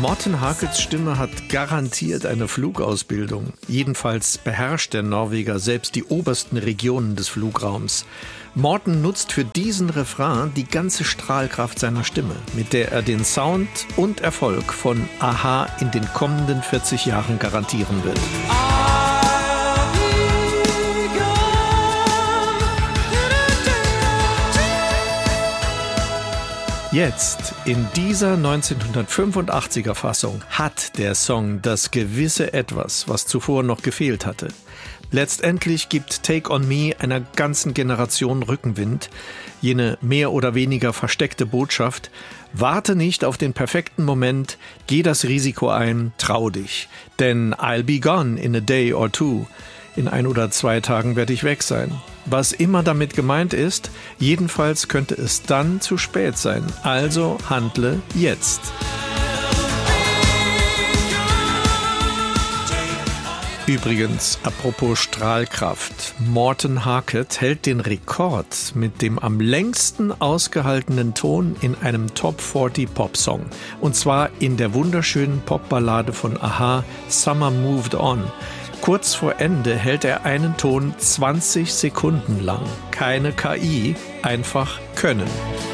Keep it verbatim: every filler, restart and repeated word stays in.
Morten Harkets Stimme hat garantiert eine Flugausbildung. Jedenfalls beherrscht der Norweger selbst die obersten Regionen des Flugraums. Morten nutzt für diesen Refrain die ganze Strahlkraft seiner Stimme, mit der er den Sound und Erfolg von a-ha in den kommenden vierzig Jahren garantieren wird. Jetzt, in dieser neunzehnhundertfünfundachtziger Fassung, hat der Song das gewisse Etwas, was zuvor noch gefehlt hatte. Letztendlich gibt Take On Me einer ganzen Generation Rückenwind, jene mehr oder weniger versteckte Botschaft: Warte nicht auf den perfekten Moment, geh das Risiko ein, trau dich. Denn I'll be gone in a day or two. In ein oder zwei Tagen werde ich weg sein. Was immer damit gemeint ist, jedenfalls könnte es dann zu spät sein. Also handle jetzt. Übrigens, apropos Strahlkraft, Morten Harket hält den Rekord mit dem am längsten ausgehaltenen Ton in einem Top vierzig Popsong. Und zwar in der wunderschönen Popballade von a-ha, Summer Moved On. Kurz vor Ende hält er einen Ton zwanzig Sekunden lang. Keine K I, einfach Können.